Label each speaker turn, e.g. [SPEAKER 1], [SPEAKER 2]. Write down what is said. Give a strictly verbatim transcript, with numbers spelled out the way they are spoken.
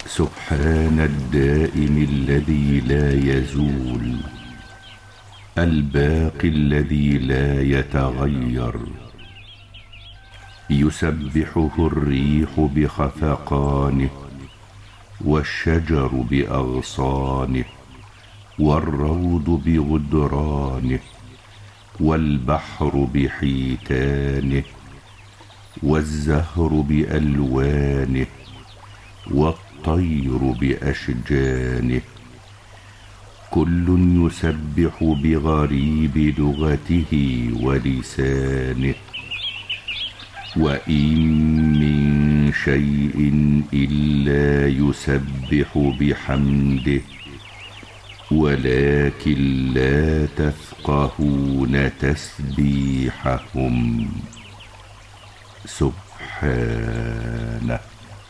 [SPEAKER 1] سبحان الدائم الذي لا يزول، الباقي الذي لا يتغير. يسبحه الريح بخفقانه، والشجر بأغصانه، والروض بغدرانه، والبحر بحيتانه، والزهر بألوانه، والطير بأشجانه. كل يسبح بغريب لغته ولسانه. وإن من شيء إلا يسبح بحمده، ولكن لا تفقهون تسبيحهم. سبحانه.